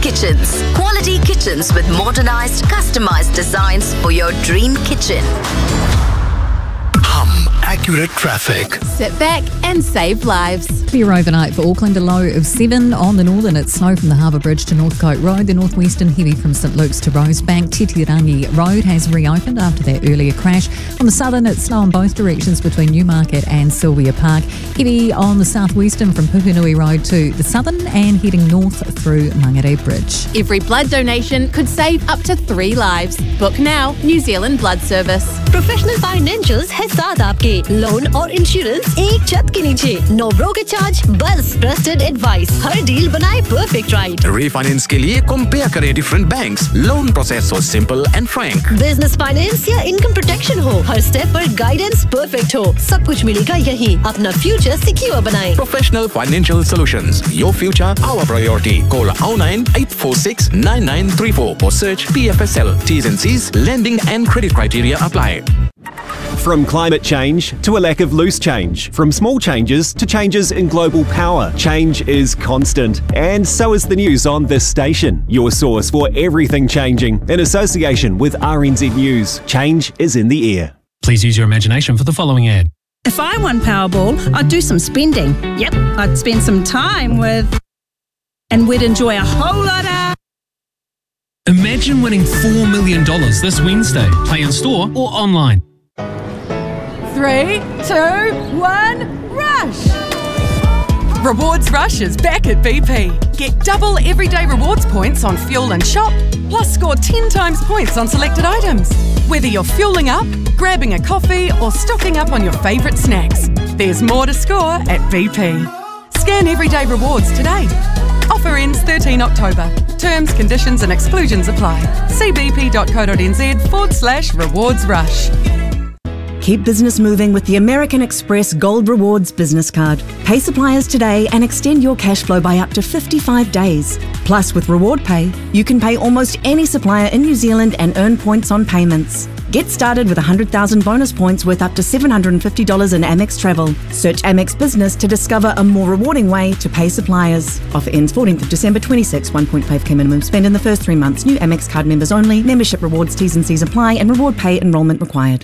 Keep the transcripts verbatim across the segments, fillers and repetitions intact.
Kitchens. Quality kitchens with modernized, customized designs for your dream kitchen. Hum Accurate Traffic. Sit back and save lives. Clear overnight for Auckland, a low of seven. On the northern, it's slow from the Harbour Bridge to Northcote Road. The northwestern, heavy from St Luke's to Rosebank. Titirangi Road has reopened after that earlier crash. On the southern, it's slow in both directions between Newmarket and Sylvia Park. Heavy on the southwestern from Pukenui Road to the southern and heading north through Mangere Bridge. Every blood donation could save up to three lives. Book now, New Zealand Blood Service. Professional Financials है साथ आपके loan और insurance एक छत के नीचे no broker charge बस trusted advice हर deal बनाए परफेक्ट राइट रीफाइनेंस के लिए कंपेयर करें डिफरेंट बैंक्स लोन प्रोसेस हो simple and Frank business finance या इनकम प्रोटेक्शन हो हर स्टेप पर गाइडेंस परफेक्ट हो सब कुछ मिलेगा यहीं अपना फ्यूचर सिक्योर बनाएं professional financial solutions your future our priority call oh nine eight four six nine nine three four or search P F S L. T's and C's lending and credit criteria apply. From climate change to a lack of loose change, from small changes to changes in global power, change is constant. And so is the news on this station, your source for everything changing. In association with R N Z News, change is in the air. Please use your imagination for the following ad. If I won Powerball, I'd do some spending. Yep, I'd spend some time with... and we'd enjoy a whole lot of... Imagine winning four million dollars this Wednesday. Play in store or online. Three, two, one, rush! Rewards Rush is back at B P. Get double everyday rewards points on fuel and shop, plus score ten times points on selected items. Whether you're fueling up, grabbing a coffee, or stocking up on your favourite snacks, there's more to score at B P. Scan everyday rewards today. Offer ends thirteenth October. Terms, conditions and exclusions apply. See bp.co.nz forward slash rewards rush. Keep business moving with the American Express Gold Rewards business card. Pay suppliers today and extend your cash flow by up to fifty-five days. Plus, with Reward Pay, you can pay almost any supplier in New Zealand and earn points on payments. Get started with one hundred thousand bonus points worth up to seven hundred fifty dollars in Amex Travel. Search Amex Business to discover a more rewarding way to pay suppliers. Offer ends fourteenth of December twenty-six. one point five k minimum spend in the first three months. New Amex card members only. Membership rewards, T's and C's apply, and Reward Pay enrolment required.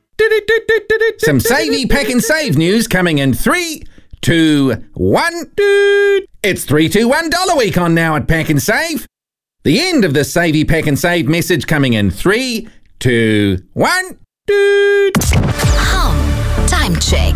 Some savey pack and save news coming in three, two, one. It's three two one dollar week on now at Pack and Save. The end of the savey pack and save message coming in three, two, one. Hum Time Check.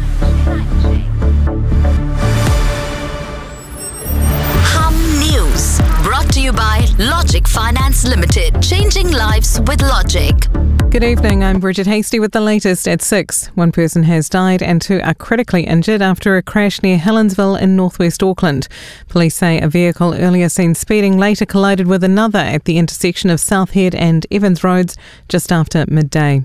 Hum News brought to you by Logic Finance Limited. Changing lives with Logic. Good evening, I'm Bridget Hasty with the latest at six. One person has died and two are critically injured after a crash near Helensville in northwest Auckland. Police say a vehicle earlier seen speeding later collided with another at the intersection of South Head and Evans Roads just after midday.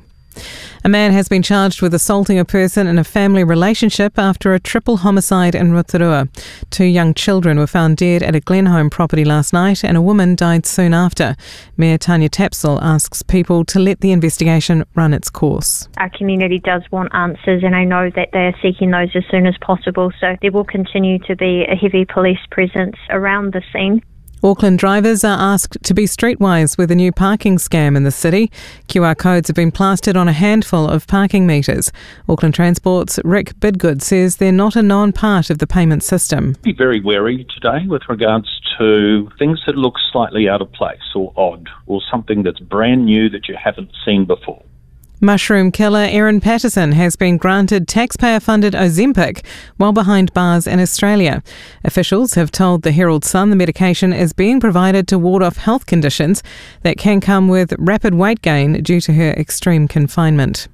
A man has been charged with assaulting a person in a family relationship after a triple homicide in Rotorua. Two young children were found dead at a Glenholme property last night and a woman died soon after. Mayor Tanya Tapsell asks people to let the investigation run its course. Our community does want answers and I know that they are seeking those as soon as possible, so there will continue to be a heavy police presence around the scene. Auckland drivers are asked to be streetwise with a new parking scam in the city. Q R codes have been plastered on a handful of parking meters. Auckland Transport's Rick Bidgood says they're not a known part of the payment system. Be very wary today with regards to things that look slightly out of place or odd or something that's brand new that you haven't seen before. Mushroom killer Erin Patterson has been granted taxpayer-funded Ozempic while behind bars in Australia. Officials have told the Herald Sun the medication is being provided to ward off health conditions that can come with rapid weight gain due to her extreme confinement.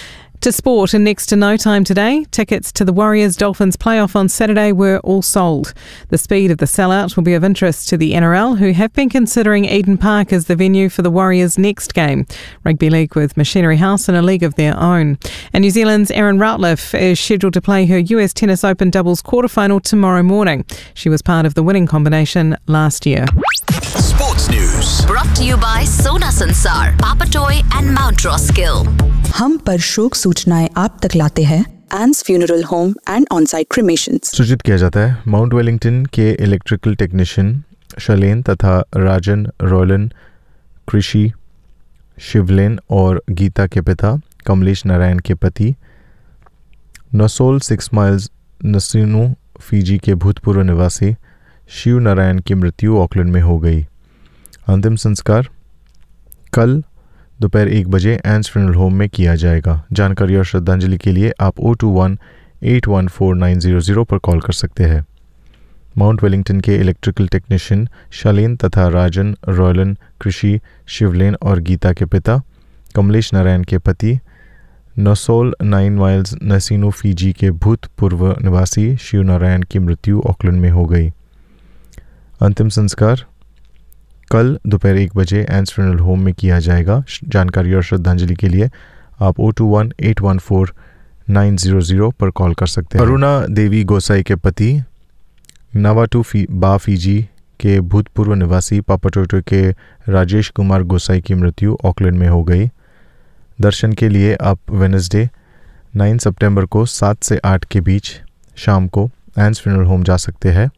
To sport, in next to no time today, tickets to the Warriors-Dolphins playoff on Saturday were all sold. The speed of the sellout will be of interest to the N R L, who have been considering Eden Park as the venue for the Warriors' next game. Rugby League with Machinery House in a league of their own. And New Zealand's Erin Routliffe is scheduled to play her U S Tennis Open doubles quarterfinal tomorrow morning. She was part of the winning combination last year. Sports News brought to you by Sona Sansar, Papatoy and Mount Roskill. हम पर शोक सूचनाएं आप तक लाते हैं एंस funeral home and on site क्रिमेशंस। सूचित किया जाता है माउंट वेलिंगटन के इलेक्ट्रिकल टेक्नीशियन शलेन तथा राजन रोलन कृषि शिवलेन और गीता के पिता कमलेश नारायण के पति नसोल सिक्स माइल्स नसीनू फीजी के भूतपूर्व निवासी शिव नारायण की मृत्यु ऑकलैंड में हो गई। अंतिम संस्कार कल दोपहर एक बजे एंस फ्यूनरल होम में किया जाएगा। जानकारी और श्रद्धांजलि के लिए आप O two one eight one four nine zero zero पर कॉल कर सकते हैं। माउंट वेलिंगटन के इलेक्ट्रिकल टेक्नीशियन शालीन तथा राजन रॉयलन कृषि शिवलेन और गीता के पिता कमलेश नारायण के पति नसोल नाइन माइल्स नसीनो फीजी के भूतपूर्व निवासी शिव नारायण की मृत्यु ऑकलैंड में हो गई। अंतिम संस्कार कल दोपहर एक बजे एंस फ्यूनरल होम में किया जाएगा। जानकारी और श्रद्धांजलि के लिए आप O two one eight one four nine zero zero पर कॉल कर सकते हैं। अरुणा देवी गोसाई के पति नवाटू फी बा फीजी के भूतपूर्व निवासी पापाटोटो के राजेश कुमार गोसाई की मृत्यु ऑकलैंड में हो गई। दर्शन के लिए आप वेडनेसडे नौ सितंबर को सात से आठ के बीच शाम को एंस फ्यूनरल होम जा सकते हैं,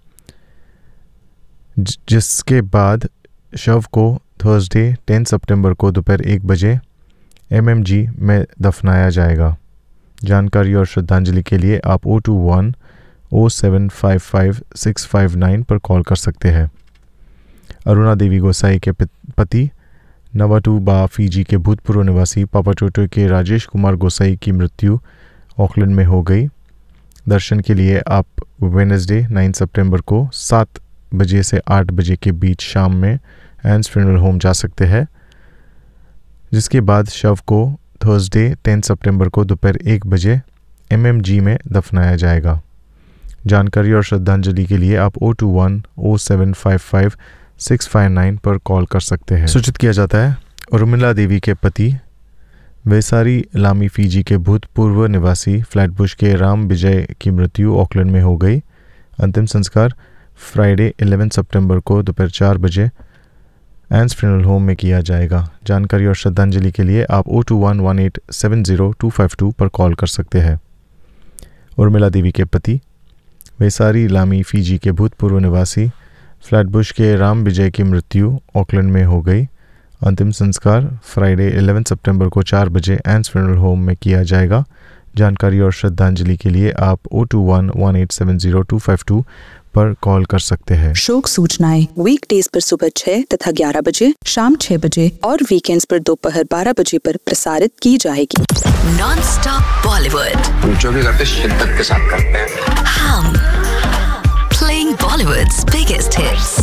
जिसके बाद शव को थर्सडे दस सितंबर को दोपहर एक बजे एमएमजी में दफनाया जाएगा। जानकारी और श्रद्धांजलि के लिए आप O two one O seven five five six five nine पर कॉल कर सकते हैं। अरुणा देवी गोसाई के पति नवाटू बा फीजी के भूतपूर्व निवासी पापाटोटो के राजेश कुमार गोसाई की मृत्यु ऑकलैंड में हो गई। दर्शन के लिए आप वेडनेसडे नौ सितंबर को सात बजे से आठ बजे के बीच शाम में एंस फ्यूनरल होम जा सकते हैं, जिसके बाद शव को थर्सडे दस सितंबर को दोपहर एक बजे एमएमजी में दफनाया जाएगा। जानकारी और श्रद्धांजलि के लिए आप O two one O seven five five six five nine पर कॉल कर सकते हैं। सूचित किया जाता है उर्मिला देवी के पति वैसारी लामी फीजी के भूतपूर्व निवासी फ्लैटबुश के राम विजय की मृत्यु ऑकलैंड में हो गई। अंतिम संस्कार फ्राइडे ग्यारह सितंबर को दोपहर चार बजे एंस फ्यूनरल होम में किया जाएगा। जानकारी और श्रद्धांजलि के लिए आप O two one one eight seven zero two five to पर कॉल कर सकते हैं। उर्मिला देवी के पति वैसारी लामी फीजी के भूतपूर्व निवासी फ्लैटबुश के राम विजय की मृत्यु ऑकलैंड में हो गई। अंतिम संस्कार फ्राइडे ग्यारह सितंबर को चार बजे एंस फ्यूनरल होम में किया जाएगा। जानकारी और श्रद्धांजलि के लिए आप O two one one eight seven zero two five to पर कॉल कर सकते हैं। शोक सूचनाएं वीकडेज पर सुबह छह तथा ग्यारह बजे, शाम छह बजे और वीकेंड्स पर दोपहर बारह बजे पर प्रसारित की जाएगी। नॉन स्टॉप बॉलीवुड जो भी करते शिद्दत के साथ करते हैं। हम playing Bollywoods biggest hits.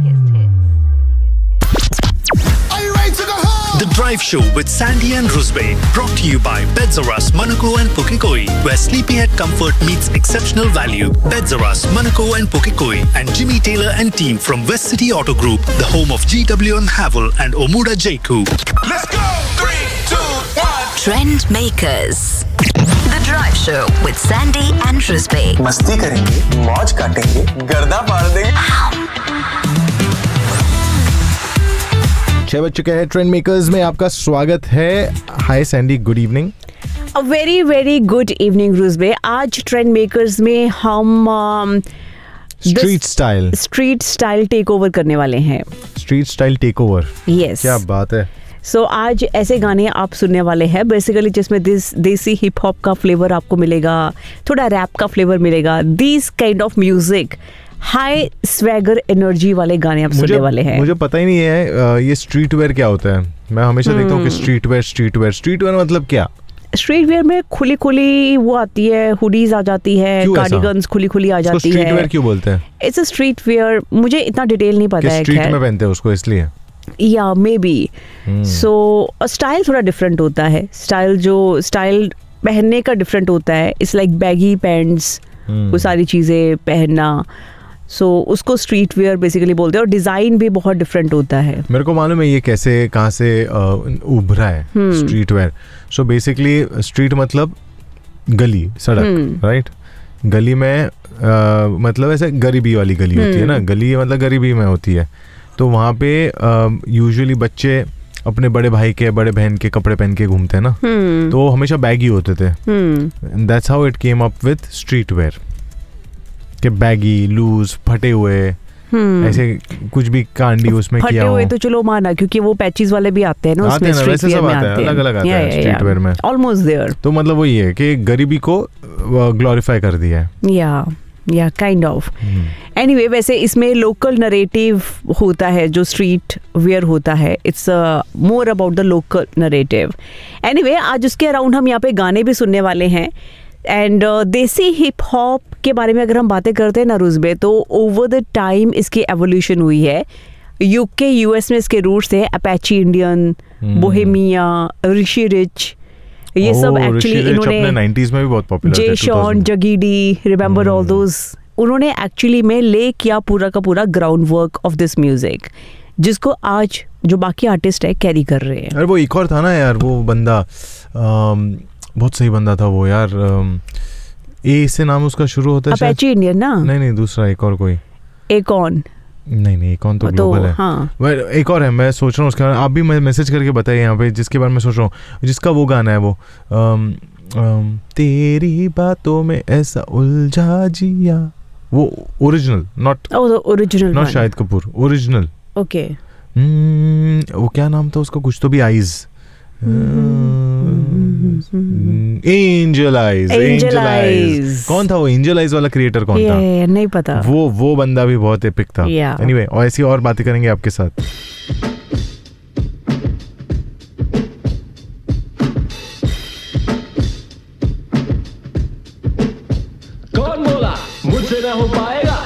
The Drive Show with Sandy and Rusbe, brought to you by Beds R Us, Monaco and Pukekoi, where sleepyhead comfort meets exceptional value. Beds R Us, Monaco and Pukekoi, and Jimmy Taylor and team from West City Auto Group, the home of G W and Havel and Omuda Jaiku. Let's go! Three, two, one. Trend Makers. The Drive Show with Sandy and Rusbe. मस्ती करेंगे, मौज काटेंगे, गर्दा फाड़ देंगे। छह बज चुके हैं। ट्रेंड मेकर्स में आपका स्वागत है। हाय Sandy, good evening. A very very good evening रुजबे। आज ट्रेंड मेकर्स में हम street style street style take over करने वाले हैं। Street style take over, yes, क्या बात है। सो so, आज ऐसे गाने आप सुनने वाले हैं बेसिकली जिसमें दिस देसी हिप हॉप का फ्लेवर आपको मिलेगा, थोड़ा रैप का फ्लेवर मिलेगा। This kind of music, high swagger energy वाले गाने आप सुनने वाले हैं। मुझे पता ही नहीं है ये स्ट्रीट वेयर क्या होता है। मैं हमेशा देखता हूँ कि street wear street wear street wear मतलब क्या? स्ट्रीट वेयर में खुली खुली वो आती है, हुडीज आ जाती है, कार्डिगन्स खुली खुली आ जाती है। स्ट्रीट वेयर क्यों बोलते हैं? इट्स अ स्ट्रीट वेयर, मुझे इतना डिटेल नहीं पता है। स्ट्रीट में पहनते हैं उसको इसलिए, या मे बी। सो स्टाइल थोड़ा डिफरेंट होता है। स्टाइल जो स्टाइल पहनने का डिफरेंट होता है। इट्स लाइक बैगी पैंट्स, वो सारी चीज़ें पहनना। सो so, उसको स्ट्रीट वेयर बेसिकली बोलते हैं और डिज़ाइन भी बहुत डिफरेंट होता है। मेरे को मालूम है ये कैसे कहाँ से उभरा है street wear. So basically street मतलब गली, सड़क, राइट। गली में आ, मतलब ऐसे गरीबी वाली गली होती है ना, गली मतलब गरीबी में होती है। तो वहाँ पे यूजुअली बच्चे अपने बड़े भाई के बड़े बहन के कपड़े पहन के घूमते हैं ना, तो हमेशा बैगी होते थे। That's how it came up with street wear, के बैगी, लूज, फटे हुए, हम्म। ऐसे कुछ भी कांडी उसमें फटे किया हो। हुए तो चलो माना, क्योंकि वो पैचेस वाले भी आते हैं ना उसमें, स्ट्रीट वेयर में आते हैं, अलग अलग आते हैं स्ट्रीट वेयर में, ऑलमोस्ट देयर। तो मतलब वही है कि गरीबी को ग्लोरीफाई कर दिया है। या या काइंड ऑफ। एनीवे, वैसे इसमें लोकल नरेटिव होता है जो स्ट्रीट वेयर होता है, it's more about the local narrative. Anyway, आज उसके अराउंड हम यहाँ पे गाने भी सुनने वाले हैं। एंड uh, देसी हिप हॉप के बारे में अगर हम बातें करते हैं ना रुजबे, तो ओवर द टाइम इसकी एवोल्यूशन हुई है। यूके यूएस में इसके रूट्स थे, अपैची इंडियन, बोहेमिया, ऋषि रिच, ये सब एक्चुअली इन्होंने नाइंटीज़ में भी बहुत पॉपुलर थे। जे शॉन, जगीडी, रिमेंबर ऑल दोस, उन्होंने एक्चुअली में ले किया पूरा का पूरा ground work of this music, जिसको आज जो बाकी आर्टिस्ट है कैरी कर रहे हैं। अरे वो एक और था ना यार, वो बंदा आम, बहुत सही बंदा था वो यार, ए से नाम उसका शुरू होता है, अपैची इंडियन ना? नहीं नहीं, दूसरा एक और कोई, एक और नहीं नहीं, कौन तो ग्लोबल है। हाँ। एक और है, मैं सोच रहा हूँ उसका, आप भी मैसेज करके बताइए यहाँ पे, जिसके बारे में सोच रहा हूँ, जिसका वो गाना है वो आम, आम, तेरी बातों में ऐसा उलझा जिया, वो original, not original, not Shahid Kapoor, original. Okay, वो क्या नाम था उसका, कुछ तो भी eyes, angel eyes, angel eyes, कौन था वो एंजल आइज वाला क्रिएटर, कौन था नहीं पता, वो वो बंदा भी बहुत एपिक था। एनीवे, और ऐसी और बातें करेंगे आपके साथ। कौन बोला मुझसे ना हो पाएगा,